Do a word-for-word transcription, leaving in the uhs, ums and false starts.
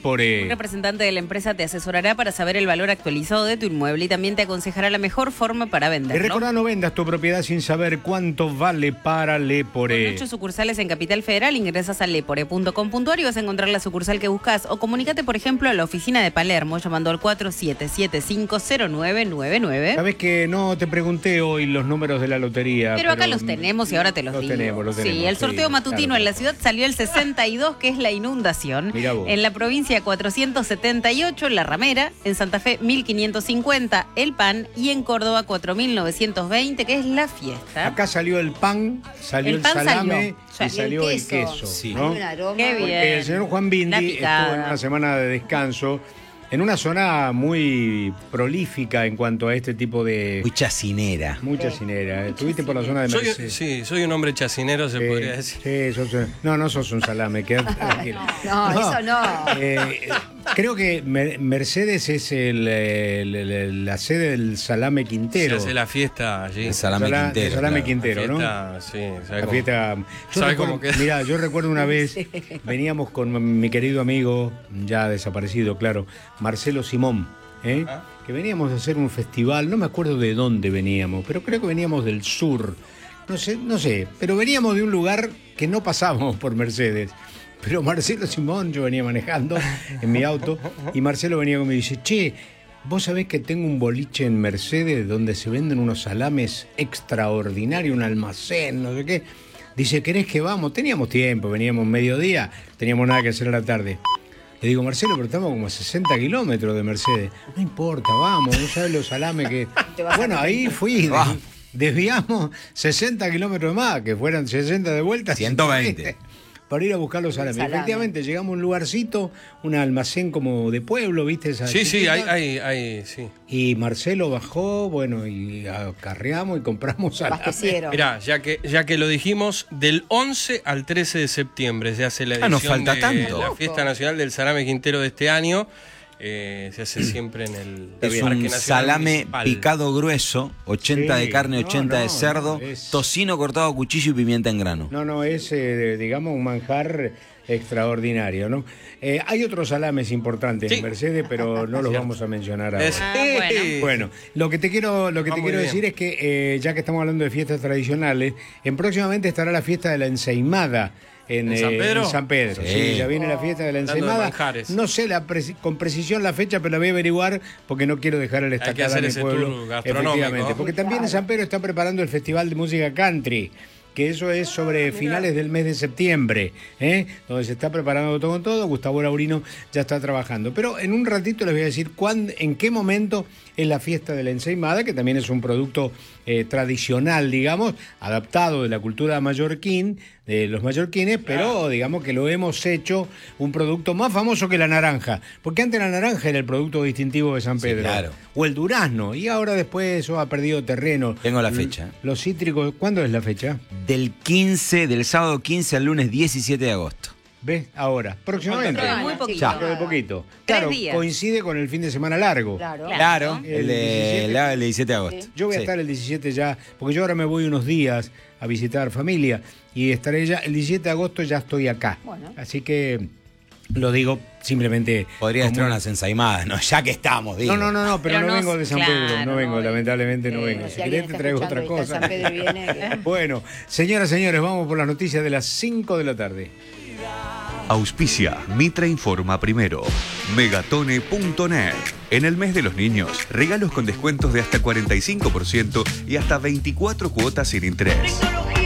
Lepore. Un representante de la empresa te asesorará para saber el valor actualizado de tu inmueble y también te aconsejará la mejor forma para Y venderlo. recordá, no vendas tu propiedad sin saber cuánto vale para Lepore. Con ocho sucursales en Capital Federal, ingresas a lepore punto com punto ar y vas a encontrar la sucursal que buscas. O comunícate, por ejemplo, a la oficina de Palermo llamando al cuatro siete siete cinco cero nueve nueve nueve. Sabes que no te pregunté hoy los números de la lotería. Pero acá los tenemos y ahora te los, los digo. Tenemos, los tenemos, sí, el sorteo sí, matutino claro, en la claro. ciudad salió el sesenta y dos, que es la inundación. Mirá vos. En la provincia cuatrocientos setenta y ocho, La Ramera. En Santa Fe mil quinientos cincuenta, El Pan. Y en Córdoba cuatro mil novecientos veinte, que es la fiesta. Acá salió el pan, salió el, El pan salame salió. y Sí. salió Y el el queso. queso. Sí. ¿no? Hay un aroma. Qué bien. Porque el señor Juan La Bindi picada. estuvo en una semana de descanso en una zona muy prolífica en cuanto a este tipo de... Muy chacinera. Mucha Sí. cinera. Estuviste por la zona de Soy, Mercedes. sí, soy un hombre chacinero, se Sí, podría decir. sí, sos un- no, no sos un salame, quédate tranquilo. No, eso no. Eh, creo que Mer- Mercedes es el, el- el- la sede del salame Quintero. Se hace la fiesta allí. El salame Sala- Quintero. el salame claro. Quintero, ¿no? La fiesta, sí, ¿sabe La cómo? fiesta. Yo ¿Sabe recuerdo, cómo queda? mirá, yo recuerdo una vez, veníamos con mi querido amigo, ya desaparecido, claro, Marcelo Simón, ¿eh? Ah. que veníamos a hacer un festival, no me acuerdo de dónde veníamos, pero creo que veníamos del sur, no sé, no sé, pero veníamos de un lugar que no pasábamos por Mercedes. Pero Marcelo Simón, yo venía manejando en mi auto, y Marcelo venía conmigo y dice, che, vos sabés que tengo un boliche en Mercedes donde se venden unos salames extraordinarios, un almacén, no sé qué. Dice, ¿querés que vamos? Teníamos tiempo, veníamos mediodía, teníamos nada que hacer a la tarde. Le digo, Marcelo, pero estamos como a sesenta kilómetros de Mercedes. No importa, vamos, no sabes los salames que... Te vas a Bueno, ahí fui, Ah. des- desviamos sesenta kilómetros más, que fueran sesenta de vuelta. ciento veinte. Para ir a buscar los salames. salame. Efectivamente, llegamos a un lugarcito, un almacén como de pueblo, ¿viste? Esa Sí, sí, chiquita. hay, hay, hay, sí. Y Marcelo bajó, bueno, y acarreamos y compramos salames. Abastecieron. Mirá, ya que, ya que lo dijimos, del once al trece de septiembre se hace la Ah, edición nos falta de tanto. la Fiesta Nacional del Salame Quintero de este año. Eh, se hace siempre en el Es Parque un Nacional salame Municipal. picado grueso, ochenta Sí, de carne, no, ochenta de no, cerdo, no, es- tocino cortado a cuchillo y pimienta en grano. No, no, es, eh, digamos, un manjar extraordinario, ¿no? Eh, hay otros salames importantes Sí. en Mercedes, pero no los Cierto. vamos a mencionar ahora. Es- Ah, bueno. Bueno, lo que te quiero, lo que Va te muy quiero bien. decir es que eh, ya que estamos hablando de fiestas tradicionales, en próximamente estará la fiesta de la ensaimada. En, ¿En San eh, Pedro? en San Pedro, sí. Sí. Ya viene la fiesta de la Hablando de ensaimada. manjares. No sé la preci- con precisión la fecha, pero la voy a averiguar porque no quiero dejar el que estacada hacer en el ese pueblo. tour gastronómico. Efectivamente, porque también en San Pedro está preparando el Festival de Música Country, que eso es sobre finales del mes de septiembre, ¿eh? Donde se está preparando todo con todo. Gustavo Laurino ya está trabajando. Pero en un ratito les voy a decir cuándo, en qué momento es la fiesta de la ensaimada, que también es un producto eh, tradicional, digamos, adaptado de la cultura mallorquín, de los mallorquines, pero digamos que lo hemos hecho un producto más famoso que la naranja, porque antes la naranja era el producto distintivo de San Sí, Pedro, claro. o el durazno, y ahora después eso ha perdido terreno. Tengo la fecha. Los cítricos, ¿cuándo es la fecha? Del quince, del sábado quince al lunes diecisiete de agosto. ¿Ves? Ahora, próximamente. Dentro de muy Sí, poquito. ya. Dentro de poquito. Tres Claro, días. coincide con el fin de semana largo. Claro. Claro. El, El de- diecisiete. la- el diecisiete de agosto. Yo voy a Sí. estar el diecisiete ya, porque yo ahora me voy unos días a visitar familia y estaré ya, el diecisiete de agosto ya estoy acá. Bueno. Así que lo digo simplemente... Podría como- estar unas ensaimadas, ¿no? Ya que estamos, digo. No, no, no, no, pero, Pero no no- vengo de San claro, Pedro, no vengo, no, lamentablemente no Eh, vengo. si Si alguien querés te está traigo otra escuchando y está cosa. en San Pedro y viene, que- Bueno, señoras, señores, vamos por las noticias de las cinco de la tarde. Auspicia Mitra Informa Primero. Megatone punto net. En el mes de los niños, regalos con descuentos de hasta cuarenta y cinco por ciento y hasta veinticuatro cuotas sin interés.